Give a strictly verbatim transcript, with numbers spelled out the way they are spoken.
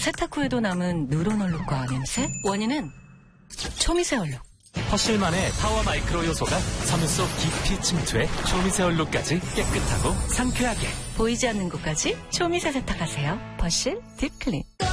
세탁 후에도 남은 누런 얼룩과 냄새? 원인은 초미세 얼룩. 퍼실만의 타워 마이크로 요소가 섬유 속 깊이 침투해 초미세 얼룩까지 깨끗하고 상쾌하게. 보이지 않는 곳까지 초미세 세탁하세요. 퍼실 딥클린.